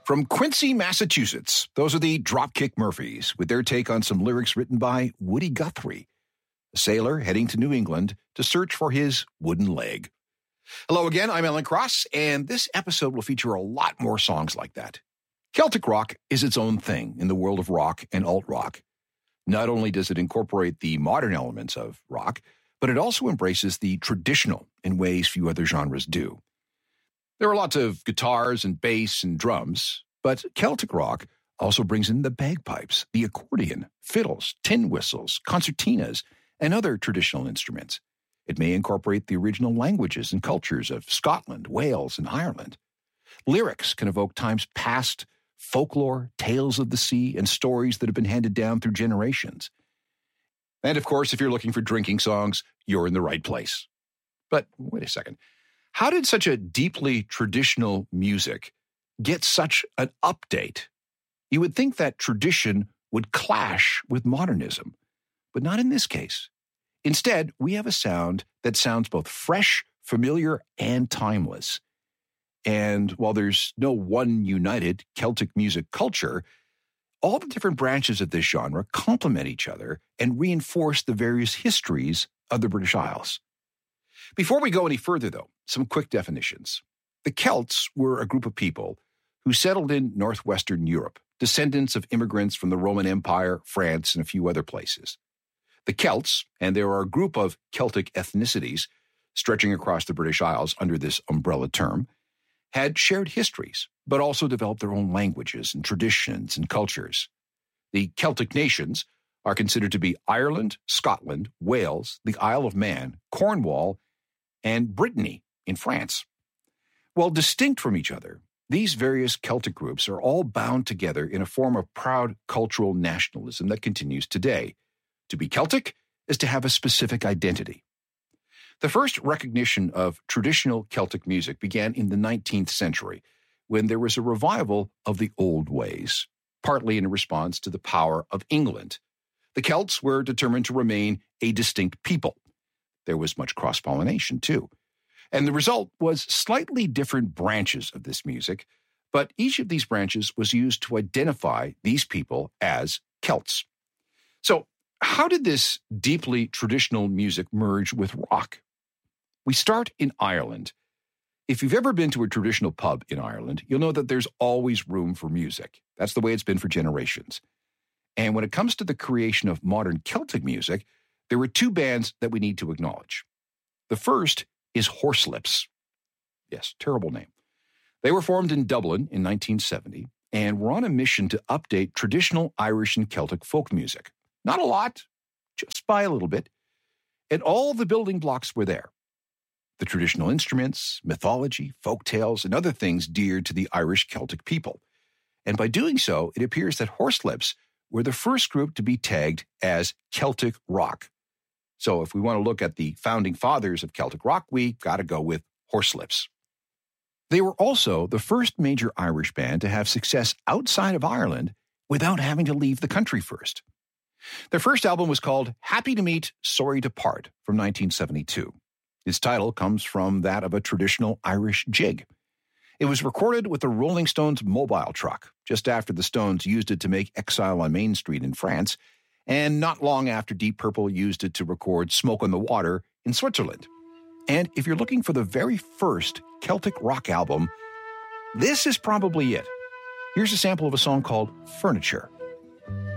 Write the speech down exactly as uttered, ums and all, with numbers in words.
From Quincy, Massachusetts, those are the Dropkick Murphys with their take on some lyrics written by Woody Guthrie, a sailor heading to New England to search for his wooden leg. Hello again, I'm Alan Cross, and this episode will feature a lot more songs like that. Celtic rock is its own thing in the world of rock and alt-rock. Not only does it incorporate the modern elements of rock, but it also embraces the traditional in ways few other genres do. There are lots of guitars and bass and drums, but Celtic rock also brings in the bagpipes, the accordion, fiddles, tin whistles, concertinas, and other traditional instruments. It may incorporate the original languages and cultures of Scotland, Wales, and Ireland. Lyrics can evoke times past, folklore, tales of the sea, and stories that have been handed down through generations. And of course, if you're looking for drinking songs, you're in the right place. But wait a second. How did such a deeply traditional music get such an update? You would think that tradition would clash with modernism, but not in this case. Instead, we have a sound that sounds both fresh, familiar, and timeless. And while there's no one united Celtic music culture, all the different branches of this genre complement each other and reinforce the various histories of the British Isles. Before we go any further, though, some quick definitions. The Celts were a group of people who settled in northwestern Europe, descendants of immigrants from the Roman Empire, France, and a few other places. The Celts, and there are a group of Celtic ethnicities stretching across the British Isles under this umbrella term, had shared histories, but also developed their own languages and traditions and cultures. The Celtic nations are considered to be Ireland, Scotland, Wales, the Isle of Man, Cornwall, and Brittany in France. While distinct from each other, these various Celtic groups are all bound together in a form of proud cultural nationalism that continues today. To be Celtic is to have a specific identity. The first recognition of traditional Celtic music began in the nineteenth century, when there was a revival of the old ways, partly in response to the power of England. The Celts were determined to remain a distinct people. There was much cross-pollination, too. And the result was slightly different branches of this music, but each of these branches was used to identify these people as Celts. So, how did this deeply traditional music merge with rock? We start in Ireland. If you've ever been to a traditional pub in Ireland, you'll know that there's always room for music. That's the way it's been for generations. And when it comes to the creation of modern Celtic music, there are two bands that we need to acknowledge. The first is Horslips. Yes, terrible name. They were formed in Dublin in nineteen seventy and were on a mission to update traditional Irish and Celtic folk music. Not a lot, just by a little bit. And all the building blocks were there. The traditional instruments, mythology, folk tales, and other things dear to the Irish Celtic people. And by doing so, it appears that Horslips were the first group to be tagged as Celtic rock. So if we want to look at the founding fathers of Celtic rock, we got to go with Horslips. They were also the first major Irish band to have success outside of Ireland without having to leave the country first. Their first album was called Happy to Meet, Sorry to Part from nineteen seventy-two. Its title comes from that of a traditional Irish jig. It was recorded with the Rolling Stones mobile truck, just after the Stones used it to make Exile on Main Street in France, and not long after Deep Purple used it to record Smoke on the Water in Switzerland. And if you're looking for the very first Celtic rock album, this is probably it. Here's a sample of a song called Furniture.